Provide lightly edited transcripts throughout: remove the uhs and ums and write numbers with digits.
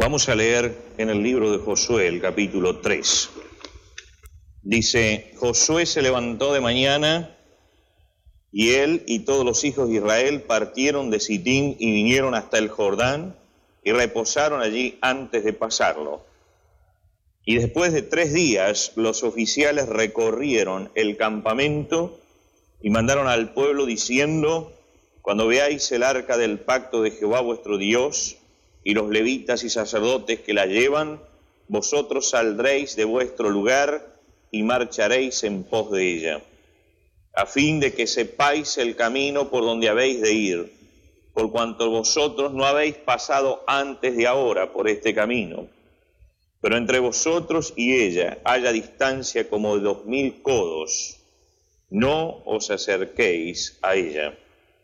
Vamos a leer en el libro de Josué, el capítulo 3. Dice: Josué se levantó de mañana, y él y todos los hijos de Israel partieron de Sitín y vinieron hasta el Jordán, y reposaron allí antes de pasarlo. Y después de 3 días, los oficiales recorrieron el campamento y mandaron al pueblo diciendo: cuando veáis el arca del pacto de Jehová vuestro Dios, y los levitas y sacerdotes que la llevan, vosotros saldréis de vuestro lugar y marcharéis en pos de ella, a fin de que sepáis el camino por donde habéis de ir, por cuanto vosotros no habéis pasado antes de ahora por este camino. Pero entre vosotros y ella haya distancia como de 2000 codos, no os acerquéis a ella.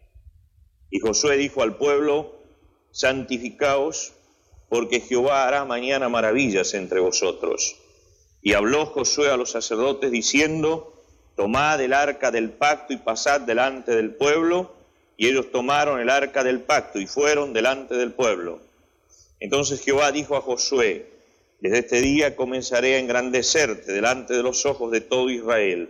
Y Josué dijo al pueblo: santificaos, porque Jehová hará mañana maravillas entre vosotros. Y habló Josué a los sacerdotes diciendo: tomad el arca del pacto y pasad delante del pueblo. Y ellos tomaron el arca del pacto y fueron delante del pueblo. Entonces Jehová dijo a Josué: desde este día comenzaré a engrandecerte delante de los ojos de todo Israel,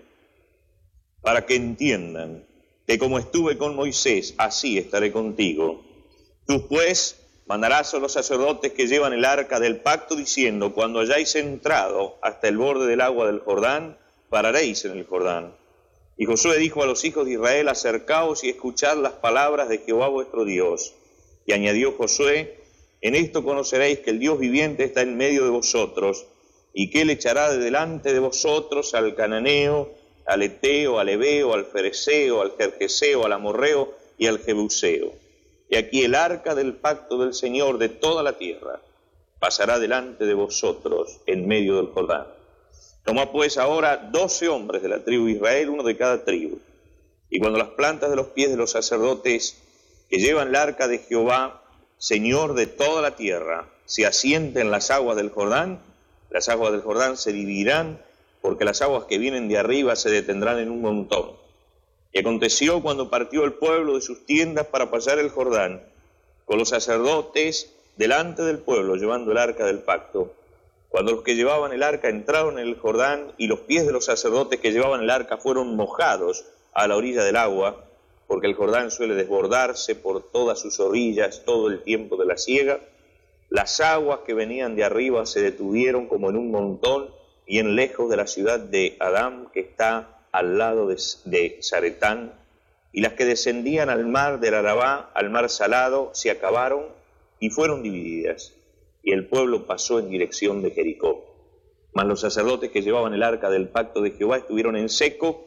para que entiendan que como estuve con Moisés, así estaré contigo. Tú pues mandarás a los sacerdotes que llevan el arca del pacto diciendo: cuando hayáis entrado hasta el borde del agua del Jordán, pararéis en el Jordán. Y Josué dijo a los hijos de Israel: acercaos y escuchad las palabras de Jehová vuestro Dios. Y añadió Josué: en esto conoceréis que el Dios viviente está en medio de vosotros, y que él echará de delante de vosotros al cananeo, al eteo, al heveo, al fereceo, al gergeseo, al amorreo y al jebuseo. Y aquí el arca del pacto del Señor de toda la tierra pasará delante de vosotros en medio del Jordán. Toma pues ahora 12 hombres de la tribu de Israel, uno de cada tribu. Y cuando las plantas de los pies de los sacerdotes que llevan el arca de Jehová, Señor de toda la tierra, se asienten las aguas del Jordán, las aguas del Jordán se dividirán, porque las aguas que vienen de arriba se detendrán en un montón. Y aconteció cuando partió el pueblo de sus tiendas para pasar el Jordán, con los sacerdotes delante del pueblo llevando el arca del pacto, cuando los que llevaban el arca entraron en el Jordán y los pies de los sacerdotes que llevaban el arca fueron mojados a la orilla del agua, porque el Jordán suele desbordarse por todas sus orillas todo el tiempo de la siega, las aguas que venían de arriba se detuvieron como en un montón y en lejos de la ciudad de Adam, que está al lado de Zaretán, y las que descendían al mar del Arabá, al mar salado, se acabaron y fueron divididas, y el pueblo pasó en dirección de Jericó. Mas los sacerdotes que llevaban el arca del pacto de Jehová estuvieron en seco,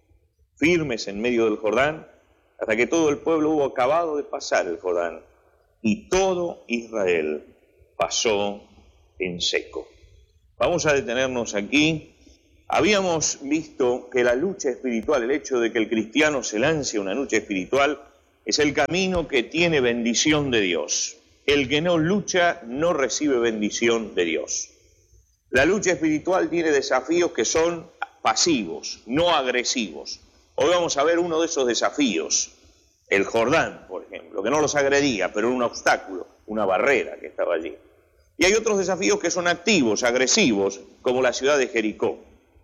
firmes en medio del Jordán, hasta que todo el pueblo hubo acabado de pasar el Jordán, y todo Israel pasó en seco. Vamos a detenernos aquí. Habíamos visto que la lucha espiritual, el hecho de que el cristiano se lance a una lucha espiritual, es el camino que tiene bendición de Dios. El que no lucha no recibe bendición de Dios. La lucha espiritual tiene desafíos que son pasivos, no agresivos. Hoy vamos a ver uno de esos desafíos, el Jordán, por ejemplo, que no los agredía, pero era un obstáculo, una barrera que estaba allí. Y hay otros desafíos que son activos, agresivos, como la ciudad de Jericó.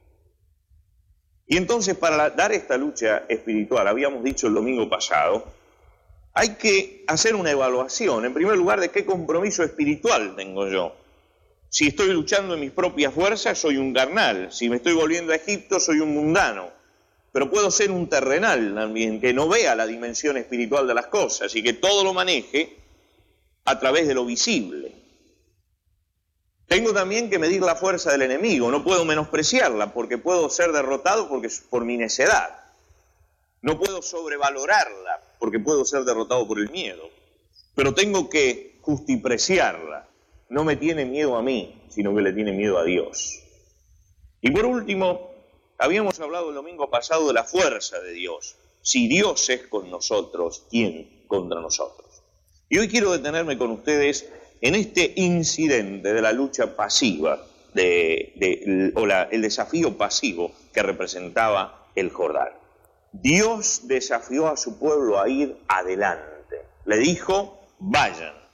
Y entonces, para dar esta lucha espiritual, habíamos dicho el domingo pasado, hay que hacer una evaluación, en primer lugar, de qué compromiso espiritual tengo yo. Si estoy luchando en mis propias fuerzas, soy un carnal. Si me estoy volviendo a Egipto, soy un mundano. Pero puedo ser un terrenal también, que no vea la dimensión espiritual de las cosas y que todo lo maneje a través de lo visible. Tengo también que medir la fuerza del enemigo, no puedo menospreciarla porque puedo ser derrotado por mi necedad. No puedo sobrevalorarla porque puedo ser derrotado por el miedo. Pero tengo que justipreciarla. No me tiene miedo a mí, sino que le tiene miedo a Dios. Y por último, habíamos hablado el domingo pasado de la fuerza de Dios. Si Dios es con nosotros, ¿quién contra nosotros? Y hoy quiero detenerme con ustedes en este incidente de la lucha pasiva, el desafío pasivo que representaba el Jordán. Dios desafió a su pueblo a ir adelante. Le dijo: vayan.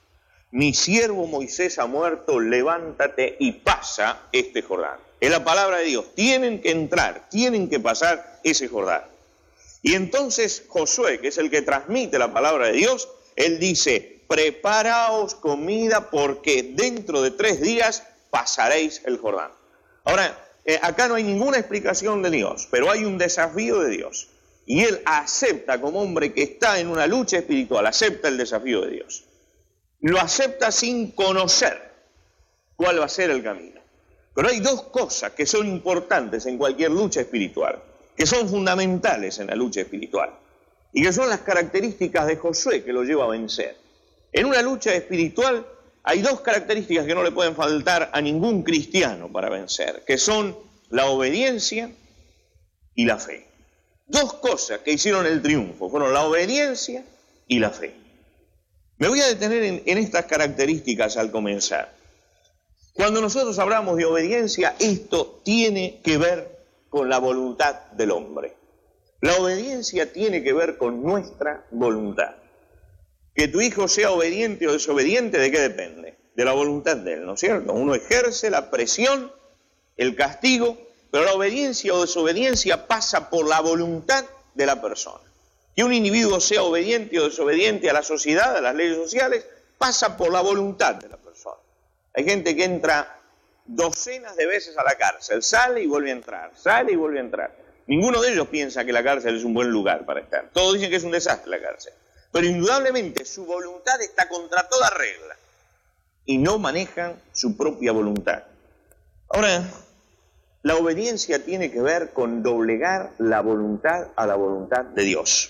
mi siervo Moisés ha muerto, levántate y pasa este Jordán. Es la palabra de Dios. Tienen que entrar, tienen que pasar ese Jordán. Y entonces Josué, que es el que transmite la palabra de Dios, él dice, preparaos comida porque dentro de 3 días pasaréis el Jordán. Ahora, acá no hay ninguna explicación de Dios, pero hay un desafío de Dios. Y él acepta, como hombre que está en una lucha espiritual, acepta el desafío de Dios. Lo acepta sin conocer cuál va a ser el camino. Pero hay 2 cosas que son importantes en cualquier lucha espiritual, que son fundamentales en la lucha espiritual, y que son las características de Josué que lo lleva a vencer. En una lucha espiritual hay 2 características que no le pueden faltar a ningún cristiano para vencer, que son la obediencia y la fe. 2 cosas que hicieron el triunfo, fueron la obediencia y la fe. Me voy a detener en estas características al comenzar. Cuando nosotros hablamos de obediencia, esto tiene que ver con la voluntad del hombre. La obediencia tiene que ver con nuestra voluntad. Que tu hijo sea obediente o desobediente, ¿de qué depende? De la voluntad de él, ¿no es cierto? Uno ejerce la presión, el castigo, pero la obediencia o desobediencia pasa por la voluntad de la persona. Que un individuo sea obediente o desobediente a la sociedad, a las leyes sociales, pasa por la voluntad de la persona. Hay gente que entra docenas de veces a la cárcel, sale y vuelve a entrar, sale y vuelve a entrar. Ninguno de ellos piensa que la cárcel es un buen lugar para estar. Todos dicen que es un desastre la cárcel. Pero indudablemente su voluntad está contra toda regla y no manejan su propia voluntad. Ahora, la obediencia tiene que ver con doblegar la voluntad a la voluntad de Dios.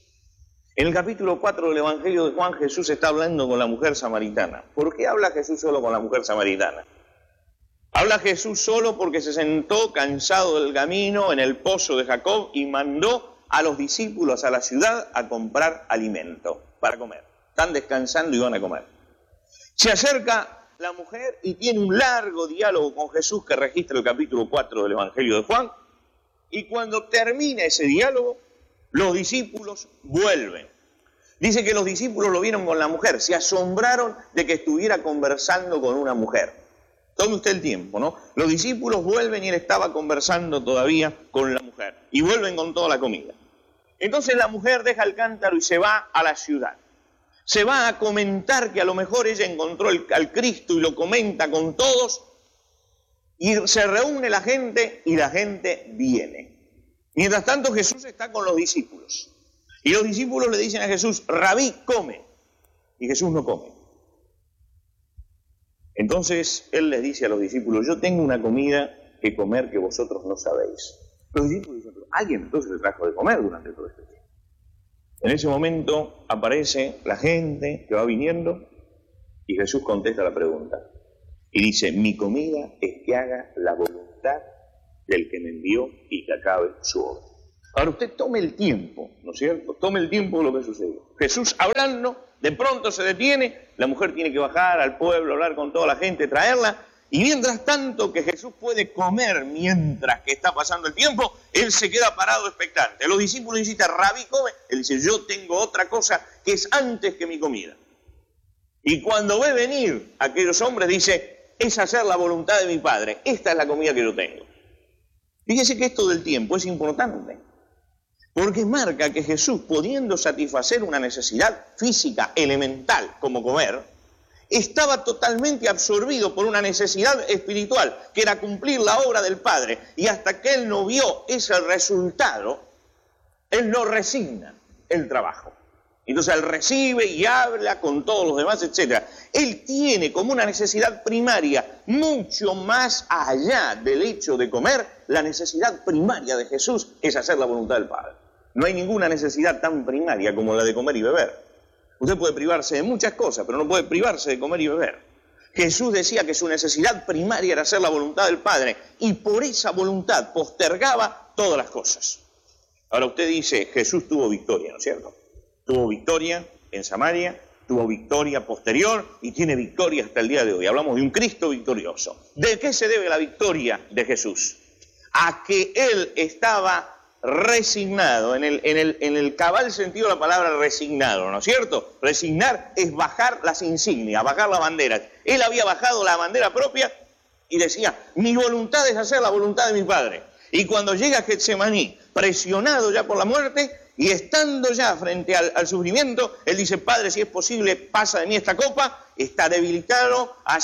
En el capítulo 4 del Evangelio de Juan, Jesús está hablando con la mujer samaritana. ¿Por qué habla Jesús solo con la mujer samaritana? Habla Jesús solo porque se sentó cansado del camino en el pozo de Jacob y mandó a los discípulos a la ciudad a comprar alimento para comer. Están descansando y van a comer. Se acerca la mujer y tiene un largo diálogo con Jesús que registra el capítulo 4 del Evangelio de Juan. Y cuando termina ese diálogo, los discípulos vuelven. Dice que los discípulos lo vieron con la mujer, se asombraron de que estuviera conversando con una mujer. Tome usted el tiempo, ¿no? Los discípulos vuelven y él estaba conversando todavía con la mujer. Y vuelven con toda la comida. Entonces la mujer deja el cántaro y se va a la ciudad. Se va a comentar que a lo mejor ella encontró al Cristo y lo comenta con todos. Y se reúne la gente y la gente viene. Mientras tanto Jesús está con los discípulos. Y los discípulos le dicen a Jesús, Rabí, come. Y Jesús no come. Entonces él les dice a los discípulos, yo tengo una comida que comer que vosotros no sabéis. Los discípulos dicen, alguien entonces le trajo de comer durante todo este tiempo. En ese momento aparece la gente que va viniendo y Jesús contesta la pregunta. Y dice, mi comida es que haga la voluntad del que me envió y que acabe su obra. Ahora usted tome el tiempo, ¿no es cierto? Tome el tiempo de lo que sucedió. Jesús hablando, de pronto se detiene, la mujer tiene que bajar al pueblo, hablar con toda la gente, traerla, y mientras tanto que Jesús puede comer mientras que está pasando el tiempo, él se queda parado expectante. Los discípulos insisten, Rabí, come. Él dice, yo tengo otra cosa que es antes que mi comida. Y cuando ve venir a aquellos hombres, dice, es hacer la voluntad de mi Padre. Esta es la comida que yo tengo. Fíjese que esto del tiempo es importante, porque marca que Jesús, pudiendo satisfacer una necesidad física elemental como comer, estaba totalmente absorbido por una necesidad espiritual, que era cumplir la obra del Padre, y hasta que él no vio ese resultado, él no resigna el trabajo. Entonces él recibe y habla con todos los demás, etc. Él tiene como una necesidad primaria, mucho más allá del hecho de comer, la necesidad primaria de Jesús es hacer la voluntad del Padre. No hay ninguna necesidad tan primaria como la de comer y beber. Usted puede privarse de muchas cosas, pero no puede privarse de comer y beber. Jesús decía que su necesidad primaria era hacer la voluntad del Padre, y por esa voluntad postergaba todas las cosas. Ahora usted dice, Jesús tuvo victoria, ¿no es cierto? Tuvo victoria en Samaria, tuvo victoria posterior y tiene victoria hasta el día de hoy. Hablamos de un Cristo victorioso. ¿De qué se debe la victoria de Jesús? A que Él estaba resignado, en el cabal sentido de la palabra resignado, ¿no es cierto? Resignar es bajar las insignias, bajar las banderas. Él había bajado la bandera propia y decía, mi voluntad es hacer la voluntad de mi Padre. Y cuando llega a Getsemaní, presionado ya por la muerte, y estando ya frente al sufrimiento, él dice, Padre, si es posible, pasa de mí esta copa. Está debilitado, ha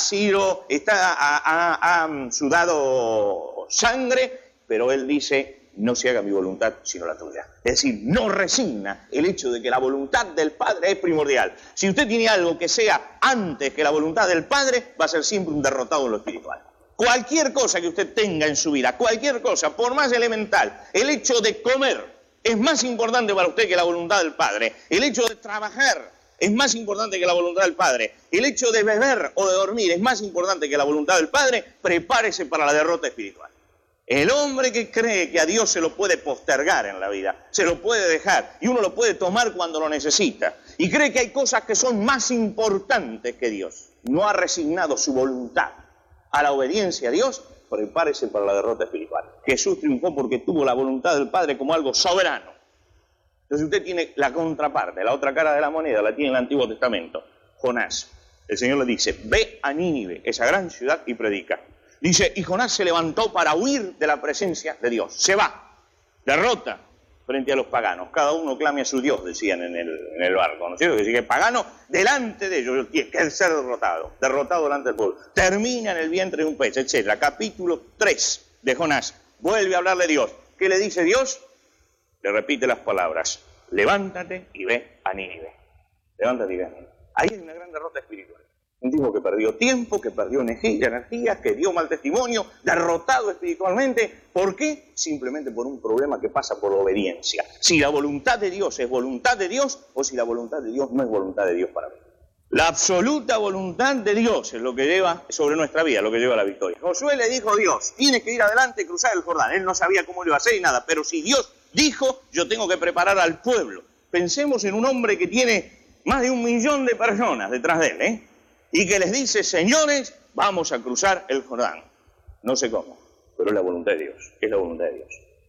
sudado sangre, pero él dice, no se haga mi voluntad, sino la tuya. Es decir, no resigna el hecho de que la voluntad del Padre es primordial. Si usted tiene algo que sea antes que la voluntad del Padre, va a ser siempre un derrotado en lo espiritual. Cualquier cosa que usted tenga en su vida, cualquier cosa, por más elemental, el hecho de comer es más importante para usted que la voluntad del Padre. El hecho de trabajar es más importante que la voluntad del Padre. El hecho de beber o de dormir es más importante que la voluntad del Padre. Prepárese para la derrota espiritual. El hombre que cree que a Dios se lo puede postergar en la vida, se lo puede dejar y uno lo puede tomar cuando lo necesita, y cree que hay cosas que son más importantes que Dios, no ha resignado su voluntad a la obediencia a Dios, prepárese para la derrota espiritual. Jesús triunfó porque tuvo la voluntad del Padre como algo soberano. Entonces usted tiene la contraparte, la otra cara de la moneda, la tiene en el Antiguo Testamento. Jonás, el Señor le dice, ve a Nínive, esa gran ciudad, y predica. Dice, y Jonás se levantó para huir de la presencia de Dios. Se va, derrota frente a los paganos. Cada uno clame a su Dios, decían en el barco, ¿no es cierto? Que sigue pagano delante de ellos, tiene que ser derrotado delante del pueblo. Termina en el vientre de un pez, etc. Capítulo 3 de Jonás. Vuelve a hablarle Dios. ¿Qué le dice Dios? Le repite las palabras, levántate y ve a Nínive. Levántate y ve a Nínive. Ahí hay una gran derrota espiritual. Un tipo que perdió tiempo, que perdió energía, que dio mal testimonio, derrotado espiritualmente. ¿Por qué? Simplemente por un problema que pasa por obediencia. Si la voluntad de Dios es voluntad de Dios, o si la voluntad de Dios no es voluntad de Dios para mí. La absoluta voluntad de Dios es lo que lleva sobre nuestra vida, lo que lleva a la victoria. Josué le dijo a Dios, tienes que ir adelante y cruzar el Jordán. Él no sabía cómo lo iba a hacer y nada, pero si Dios dijo, yo tengo que preparar al pueblo. Pensemos en un hombre que tiene más de 1 millón de personas detrás de él, y que les dice, señores, vamos a cruzar el Jordán. No sé cómo, pero es la voluntad de Dios, es la voluntad de Dios.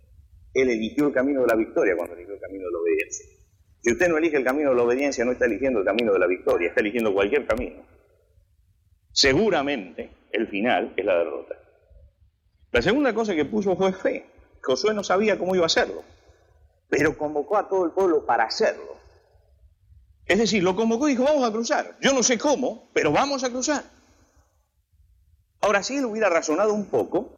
Él eligió el camino de la victoria cuando eligió el camino de la obediencia. Si usted no elige el camino de la obediencia, no está eligiendo el camino de la victoria, está eligiendo cualquier camino. Seguramente el final es la derrota. La segunda cosa que puso fue fe. Josué no sabía cómo iba a hacerlo, pero convocó a todo el pueblo para hacerlo. Es decir, lo convocó y dijo, vamos a cruzar. Yo no sé cómo, pero vamos a cruzar. Ahora, si él hubiera razonado un poco,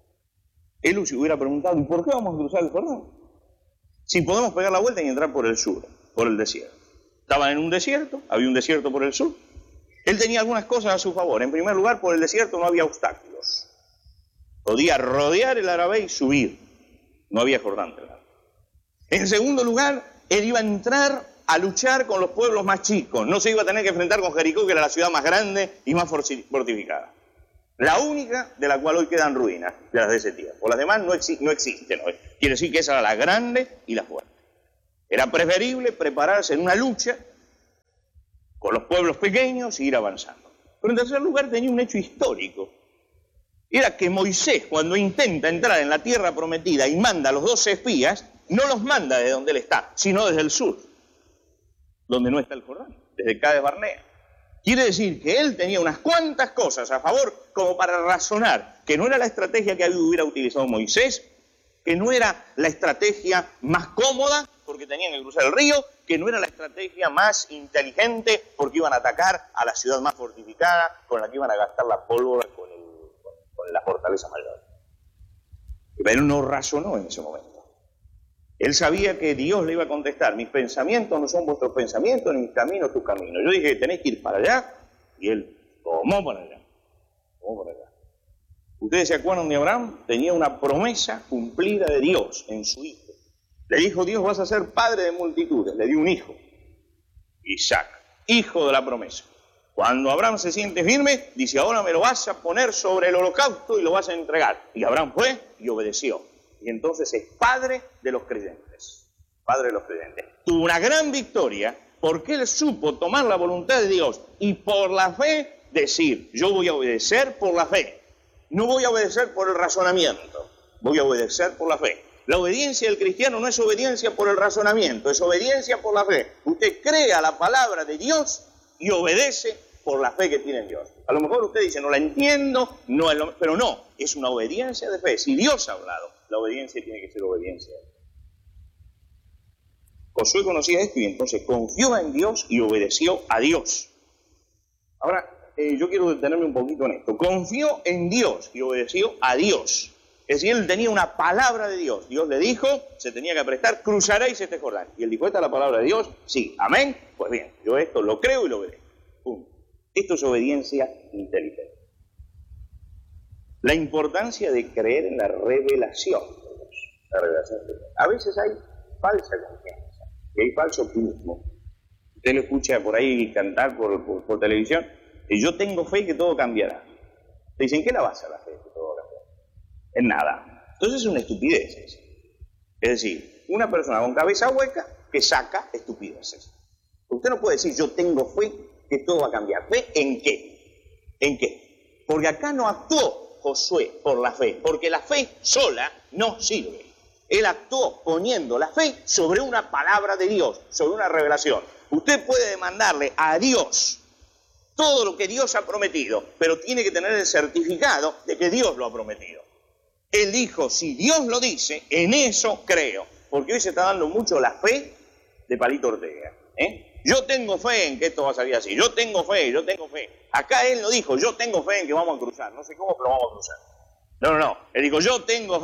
él se hubiera preguntado, ¿y por qué vamos a cruzar el Jordán? Si podemos pegar la vuelta y entrar por el sur, por el desierto. Estaban en un desierto, había un desierto por el sur. Él tenía algunas cosas a su favor. En primer lugar, por el desierto no había obstáculos. Podía rodear el Arabé y subir. No había Jordán. En segundo lugar, él iba a entrar a luchar con los pueblos más chicos. No se iba a tener que enfrentar con Jericó, que era la ciudad más grande y más fortificada. La única de la cual hoy quedan ruinas, de las de ese tiempo. Las demás no existen hoy. Quiere decir que esa era la grande y la fuerte. Era preferible prepararse en una lucha con los pueblos pequeños y ir avanzando. Pero en tercer lugar tenía un hecho histórico. Era que Moisés, cuando intenta entrar en la tierra prometida y manda a los 12 espías, no los manda desde donde él está, sino desde el sur, donde no está el Jordán, desde Cades Barnea. Quiere decir que él tenía unas cuantas cosas a favor como para razonar que no era la estrategia que hubiera utilizado Moisés, que no era la estrategia más cómoda porque tenían que cruzar el río, que no era la estrategia más inteligente porque iban a atacar a la ciudad más fortificada con la que iban a gastar la pólvora con la fortaleza mayor. Pero él no razonó en ese momento. Él sabía que Dios le iba a contestar, mis pensamientos no son vuestros pensamientos, ni mis caminos tus caminos. Yo dije, tenéis que ir para allá, y él tomó para allá. Ustedes se acuerdan de Abraham, tenía una promesa cumplida de Dios en su hijo. Le dijo Dios, vas a ser padre de multitudes. Le dio un hijo, Isaac, hijo de la promesa. Cuando Abraham se siente firme, dice, ahora me lo vas a poner sobre el holocausto y lo vas a entregar. Y Abraham fue y obedeció. Y entonces es padre de los creyentes. Padre de los creyentes. Tuvo una gran victoria porque él supo tomar la voluntad de Dios y por la fe decir, yo voy a obedecer por la fe. No voy a obedecer por el razonamiento, voy a obedecer por la fe. La obediencia del cristiano no es obediencia por el razonamiento, es obediencia por la fe. Usted cree a la palabra de Dios y obedece por la fe que tiene en Dios. A lo mejor usted dice, no la entiendo, pero no, es una obediencia de fe. Si Dios ha hablado, la obediencia tiene que ser obediencia. Josué conocía esto y entonces confió en Dios y obedeció a Dios. Ahora, yo quiero detenerme un poquito en esto. Confió en Dios y obedeció a Dios. Es decir, él tenía una palabra de Dios. Dios le dijo, se tenía que aprestar, cruzaréis este Jordán. Y él dijo, ¿esta es la palabra de Dios? Sí, amén. Pues bien, yo esto lo creo y lo obedezco. Punto. Esto es obediencia inteligente. La importancia de creer en la revelación de Dios. La revelación de Dios. A veces hay falsa confianza y hay falso optimismo. Usted lo escucha por ahí cantar por televisión, y yo tengo fe que todo cambiará. Te dicen, ¿qué la basa la fe que todo cambiará? En nada. Entonces es una estupidez. Es decir, una persona con cabeza hueca que saca estupideces. Usted no puede decir, yo tengo fe que todo va a cambiar. ¿Fe en qué? ¿En qué? Porque acá no actuó Josué por la fe, porque la fe sola no sirve. Él actuó poniendo la fe sobre una palabra de Dios, sobre una revelación. Usted puede demandarle a Dios todo lo que Dios ha prometido, pero tiene que tener el certificado de que Dios lo ha prometido. Él dijo, si Dios lo dice, en eso creo. Porque hoy se está dando mucho la fe de Palito Ortega. Yo tengo fe en que esto va a salir así. Yo tengo fe, yo tengo fe. Acá él lo dijo, yo tengo fe en que vamos a cruzar. No sé cómo, pero vamos a cruzar. No. Él dijo, yo tengo fe.